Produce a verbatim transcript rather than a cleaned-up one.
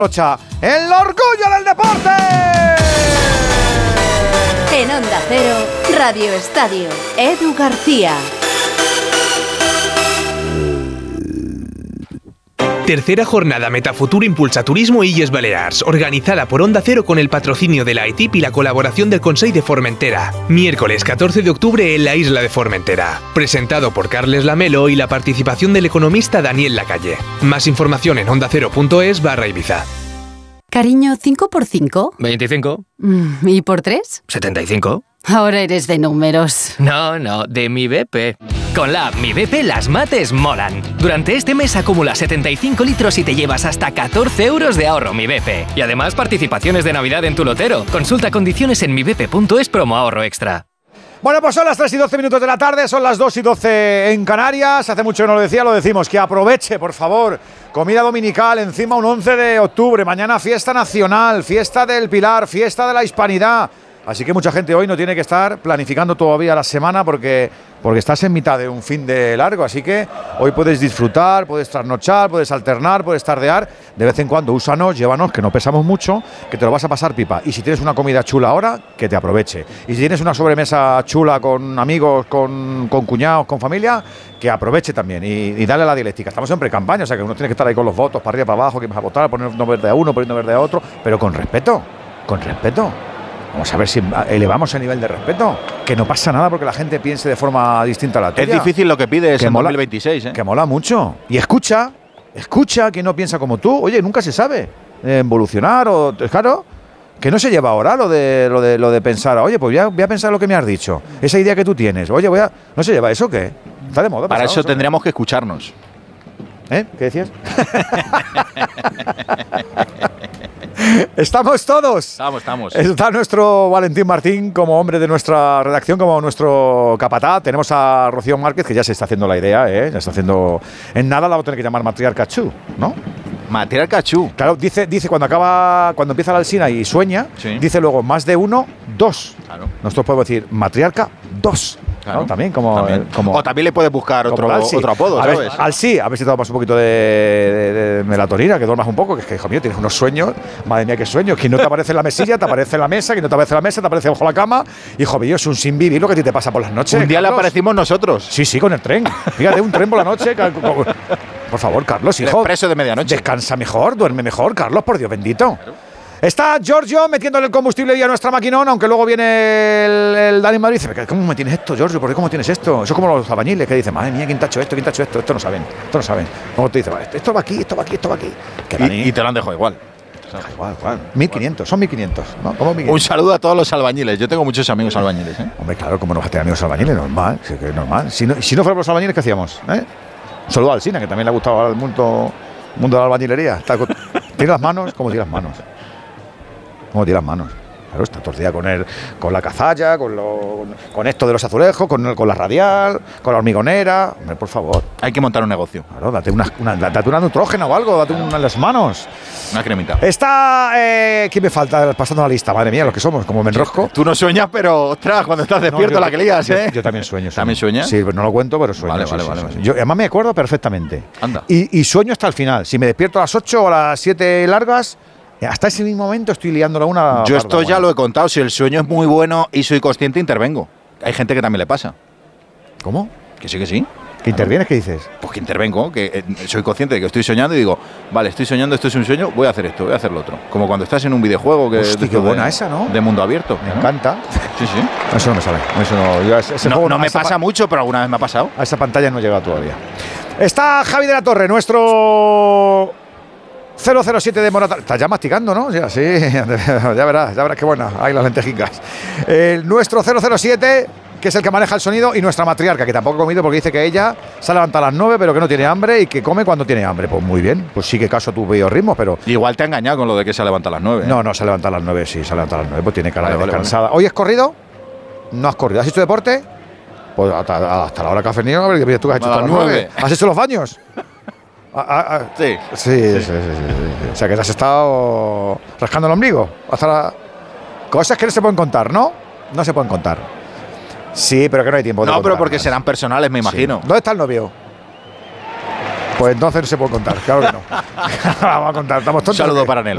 El orgullo del deporte. En Onda Cero, Radio Estadio, Edu García. Tercera jornada Metafuturo Impulsa Turismo Illes Balears, organizada por Onda Cero con el patrocinio de la E T I P y la colaboración del Consell de Formentera. Miércoles catorce de octubre en la isla de Formentera. Presentado por Carles Lamelo y la participación del economista Daniel Lacalle. Más información en ondacero.es barra Ibiza. Cariño, ¿cinco por cinco? veinticinco. ¿Y por tres? setenta y cinco. Ahora eres de números. No, no, de mi B P. Con la app Mi B P las mates molan. Durante este mes acumula setenta y cinco litros y te llevas hasta catorce euros de ahorro Mi B P. Y además participaciones de Navidad en tu lotero. Consulta condiciones en mibp punto es promo ahorro extra. Bueno, pues son las tres y doce minutos de la tarde, son las dos y doce en Canarias. Hace mucho que no lo decía, lo decimos, que aproveche, por favor. Comida dominical, encima un once de octubre, mañana fiesta nacional, fiesta del Pilar, fiesta de la Hispanidad. Así que mucha gente hoy no tiene que estar planificando todavía la semana porque, porque estás en mitad de un fin de largo. Así que hoy puedes disfrutar, puedes trasnochar, puedes alternar, puedes tardear. De vez en cuando úsanos, llévanos, que no pesamos mucho, que te lo vas a pasar pipa. Y si tienes una comida chula ahora, que te aproveche. Y si tienes una sobremesa chula con amigos, con, con cuñados, con familia, que aproveche también. Y, y dale a la dialéctica. Estamos en pre-campaña, o sea que uno tiene que estar ahí con los votos, para arriba, para abajo, que vas a votar, poniendo verde a uno, poniendo verde a otro, pero con respeto, con respeto. Vamos a ver si elevamos el nivel de respeto. Que no pasa nada porque la gente piense de forma distinta a la tuya. Es difícil lo que pides en dos mil veintiséis, ¿eh? Que mola mucho. Y escucha, escucha que no piensa como tú. Oye, nunca se sabe eh, evolucionar o... Claro, que no se lleva ahora lo de, lo de, lo de pensar. Oye, pues voy a, voy a pensar lo que me has dicho. Esa idea que tú tienes. Oye, voy a... ¿No se lleva eso o qué? Está de moda. Para pasado, eso tendríamos que escucharnos. ¿Eh? ¿Qué decías? Estamos todos. Estamos, estamos. Está nuestro Valentín Martín como hombre de nuestra redacción, como nuestro capataz. Tenemos a Rocío Márquez, que ya se está haciendo la idea, ¿eh? Ya está haciendo... En nada la voy a tener que llamar Matriarca Chu, ¿no? Matriarca Chu. Claro, dice, dice cuando acaba, cuando empieza la Alsina y sueña, sí. Dice luego más de uno, dos. Claro. Nosotros podemos decir Matriarca dos. Claro. ¿No? También como, también. Eh, como... O también le puedes buscar otro, otro apodo, a ¿sabes? Ver, Alsi, a ver si te tomas un poquito de, de, de melatonina, que duermas un poco, que es que, hijo mío, tienes unos sueños. Madre mía, qué sueños. Que no te aparece en la mesilla, te aparece en la mesa, que no te aparece en la mesa, te aparece bajo la cama. Hijo mío, es un sin vivir lo que a ti te pasa por las noches. Un día Carlos. Le aparecimos nosotros. Sí, sí, con el tren. Fíjate, un tren por la noche. Por favor, Carlos, hijo. El expreso de medianoche. Descansa mejor, duerme mejor, Carlos, por Dios bendito. Claro. Está Giorgio metiéndole el combustible y a nuestra maquinón, aunque luego viene el, el Dani Madrid y dice, ¿cómo me tienes esto, Giorgio? ¿Por qué cómo tienes esto? Eso es como los albañiles que dicen, madre mía, ¿quién te ha hecho esto? ¿Quién te ha hecho esto? Esto no saben, esto no saben. Como te dice, esto va aquí, esto va aquí, esto va aquí. Y, y te lo han dejado igual. Igual, igual. mil quinientos, son mil quinientos, ¿no? ¿Cómo mil quinientos? Un saludo a todos los albañiles. Yo tengo muchos amigos albañiles, ¿eh? Hombre, claro, ¿cómo no vas a tener amigos albañiles? Normal, sí, que es normal. Si no, si no fuéramos los albañiles, ¿qué hacíamos? ¿Eh? Un saludo al Sina, que también le ha gustado al mundo, mundo de la albañilería. Está, tiene las manos, ¿cómo tiene las manos? ¿Cómo tiene las manos? Claro, está todo el día con, el, con la cazalla, con, lo, con esto de los azulejos, con, con la radial, con la hormigonera. Hombre, por favor. Hay que montar un negocio. Claro, date una, una, date una nitrógena o algo, date una en las manos. Una cremita. Está... Eh, ¿Quién me falta? Pasando la lista, madre mía, los que somos, como me enrosco. Tú no sueñas, pero, ostras, cuando estás despierto, no, yo, la que lías, ¿eh? Yo, yo también sueño. ¿También sueñas? Sí, pero no lo cuento, pero sueño. Vale, sí, vale, sí, vale. sí, vale. sí. Yo, además me acuerdo perfectamente. Anda. Y, y sueño hasta el final. Si me despierto a las ocho o a las siete largas... Hasta ese mismo momento estoy liándola una... Yo esto ya lo he contado. Si el sueño es muy bueno y soy consciente, intervengo. Hay gente que también le pasa. ¿Cómo? Que sí, que sí. ¿Que intervienes? ¿Qué dices? Pues que intervengo, que eh, soy consciente de que estoy soñando y digo, vale, estoy soñando, esto es un sueño, voy a hacer esto, voy a hacer lo otro. Como cuando estás en un videojuego que Hostia, qué buena esa, ¿no? De mundo abierto. Me ¿no? encanta. Sí, sí. Eso no me sale. Eso no, yo, ese no, juego, no me pasa pa- mucho, pero alguna vez me ha pasado. A esa pantalla no he llegado todavía. Está Javi de la Torre, nuestro... cero cero siete de Morata. Estás ya masticando, ¿no? Ya, sí, ya verás, ya verás qué buena. Ahí las lentejicas. El nuestro cero cero siete, que es el que maneja el sonido, y nuestra matriarca, que tampoco ha comido porque dice que ella se ha levantado a las nueve, pero que no tiene hambre y que come cuando tiene hambre. Pues muy bien, pues sí que caso tu biorritmo, pero... Igual te ha engañado con lo de que se ha levantado a las nueve. ¿eh? No, no, se ha levantado a las nueve, sí, se ha levantado a las nueve, pues tiene cara vale, de vale, descansada. Vale. ¿Hoy has corrido? No has corrido. ¿Has hecho deporte? Pues hasta, hasta la hora que has venido, a ver qué tú que has hecho a hasta las nueve. ¿Has hecho los baños? Ah, ah, ah. Sí. Sí, sí, sí, sí, sí, sí. O sea, que te has estado rascando el ombligo. Hasta la... Cosas que no se pueden contar, ¿no? No se pueden contar. Sí, pero que no hay tiempo. No, de pero porque contarlas. serán personales, me imagino. Sí. ¿Dónde está el novio? Pues entonces no se puede contar, claro que no. Vamos a contar, estamos tontos. Un saludo para Nelo.